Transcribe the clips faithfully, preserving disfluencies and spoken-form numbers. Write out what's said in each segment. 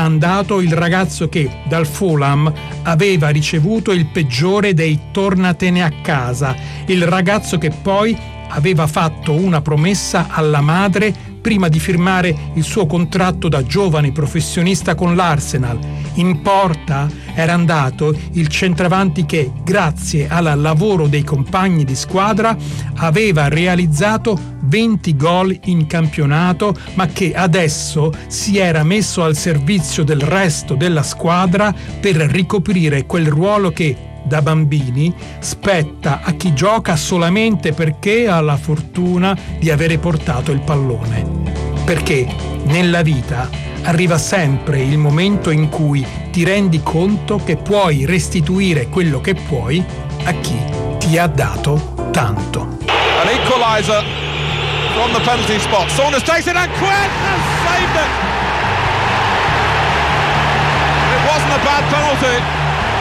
andato il ragazzo che dal Fulham aveva ricevuto il peggiore dei tornatene a casa, il ragazzo che poi aveva fatto una promessa alla madre prima di firmare il suo contratto da giovane professionista con l'Arsenal. In porta era andato il centravanti che, grazie al lavoro dei compagni di squadra, aveva realizzato venti gol in campionato, ma che adesso si era messo al servizio del resto della squadra per ricoprire quel ruolo che, da bambini, spetta a chi gioca solamente perché ha la fortuna di avere portato il pallone. Perché nella vita arriva sempre il momento in cui ti rendi conto che puoi restituire quello che puoi a chi ti ha dato tanto. An equalizer from the penalty spot. Saunders takes it and Quinn has saved it. It wasn't a bad penalty.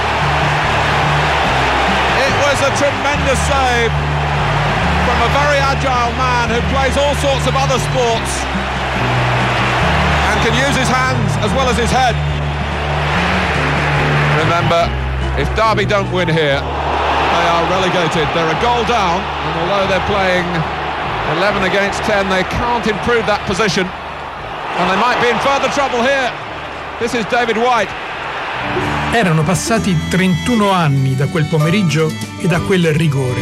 It was a tremendous save from a very agile man who plays all sorts of other sports and can use his hands as well as his head. Remember, if Derby don't win here, they are relegated. They're a goal down, and although they're playing eleven against ten, they can't improve that position, and they might be in further trouble here. This is David White. Erano passati trentuno anni da quel pomeriggio e da quel rigore.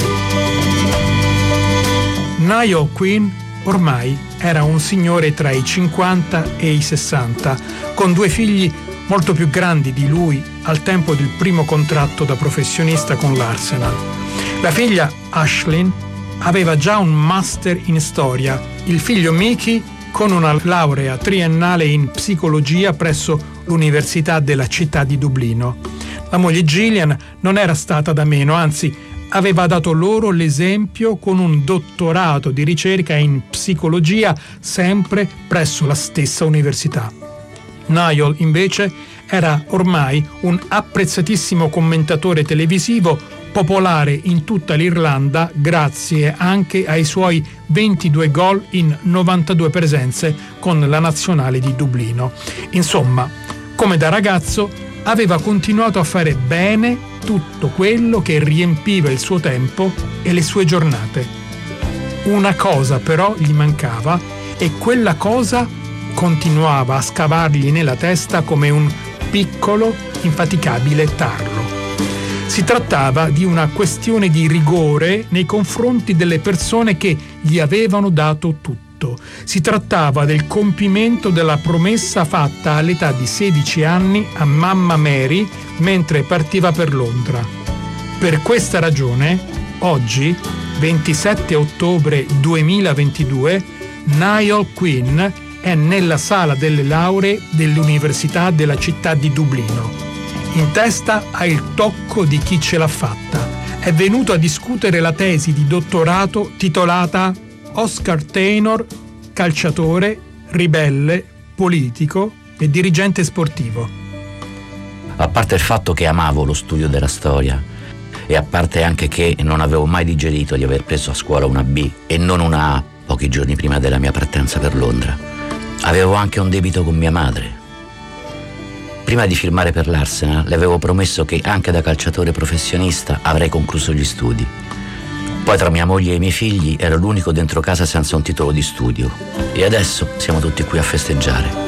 Niall Quinn ormai era un signore tra i cinquanta e i sessanta, con due figli molto più grandi di lui al tempo del primo contratto da professionista con l'Arsenal. La figlia Aisling aveva già un master in storia, il figlio Mickey con una laurea triennale in psicologia presso l'Università della città di Dublino. La moglie Gillian non era stata da meno, anzi aveva dato loro l'esempio con un dottorato di ricerca in psicologia sempre presso la stessa università. Niall invece era ormai un apprezzatissimo commentatore televisivo popolare in tutta l'Irlanda grazie anche ai suoi ventidue gol in novantadue presenze con la nazionale di Dublino. Insomma, come da ragazzo aveva continuato a fare bene tutto quello che riempiva il suo tempo e le sue giornate. Una cosa però gli mancava e quella cosa continuava a scavargli nella testa come un piccolo, infaticabile tarlo. Si trattava di una questione di rigore nei confronti delle persone che gli avevano dato tutto. Si trattava del compimento della promessa fatta all'età di sedici anni a mamma Mary mentre partiva per Londra. Per questa ragione, oggi, ventisette ottobre duemilaventidue, Niall Quinn è nella sala delle lauree dell'Università della città di Dublino. In testa ha il tocco di chi ce l'ha fatta. È venuto a discutere la tesi di dottorato titolata Oscar Taylor, calciatore, ribelle, politico e dirigente sportivo. A parte il fatto che amavo lo studio della storia e a parte anche che non avevo mai digerito di aver preso a scuola una B e non una A pochi giorni prima della mia partenza per Londra, avevo anche un debito con mia madre. Prima di firmare per l'Arsenal le avevo promesso che anche da calciatore professionista avrei concluso gli studi. Poi tra mia moglie e i miei figli ero l'unico dentro casa senza un titolo di studio e adesso siamo tutti qui a festeggiare.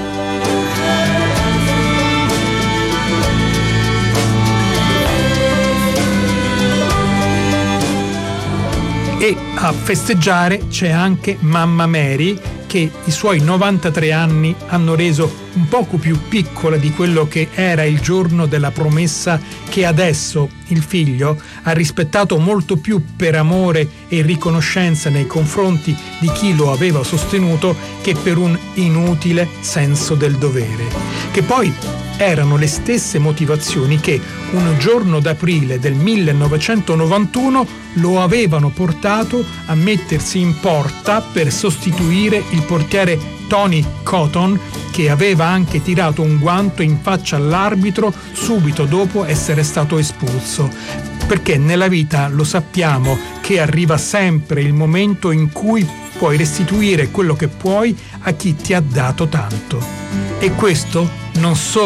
E a festeggiare c'è anche mamma Mary, che i suoi novantatré anni hanno reso un poco più piccola di quello che era il giorno della promessa che adesso il figlio ha rispettato molto più per amore e riconoscenza nei confronti di chi lo aveva sostenuto che per un inutile senso del dovere, che poi erano le stesse motivazioni che un giorno d'aprile del millenovecentonovantuno lo avevano portato a mettersi in porta per sostituire il portiere Tony Cotton, che aveva anche tirato un guanto in faccia all'arbitro subito dopo essere stato espulso. Perché nella vita lo sappiamo che arriva sempre il momento in cui puoi restituire quello che puoi a chi ti ha dato tanto. E questo non solo